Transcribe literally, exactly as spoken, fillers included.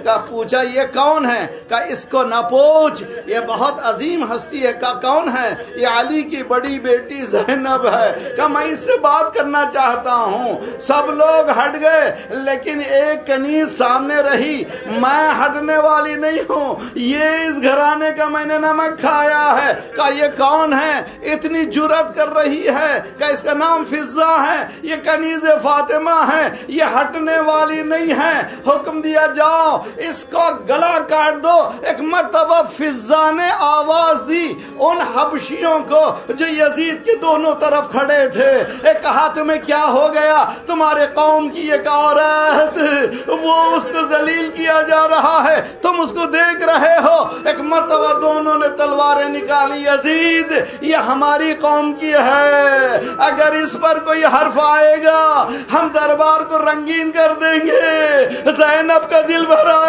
کہا پوچھا یہ کون ہے؟ کہا اس کو نہ پوچھ، یہ بہت عظیم ہستی ہے۔ کہا کون ہے؟ یہ علی کی بڑی بیٹی زینب ہے۔ کہا میں اس سے بات کرنا چاہتا ہوں۔ سب لوگ ہٹ گئے لیکن ایک کنیز سامنے رہی، میں ہٹنے والی نہیں ہوں، یہ اس گھرانے کا میں نے نمک کھایا ہے۔ کہا یہ کون ہے؟ اتنی جرأت کر رہی ہے کہ اس کا نام فضہ ہے، یہ کنیز فاطمہ ہے، یہ ہٹنے والی نہیں ہے۔ حکم دیا جاؤ اس کو گلا کاٹ دو۔ ایک مرتبہ فضہ نے آواز دی ان حبشیوں کو جو یزید کے دونوں طرف کھڑے تھے، ایک کہا تمہیں کیا ہو گیا؟ تمہارے قوم کی ایک عورت، وہ اس کو ذلیل کیا جا رہا ہے، تم اس کو دیکھ رہے ہو۔ ایک مرتبہ دونوں نے تلواریں نکالی، یزید یہ ہماری قوم کی ہے، اگر اس پر کوئی حرف آئے گا ہم دربار کو رنگین کر دیں گے۔ زینب کا دل بھر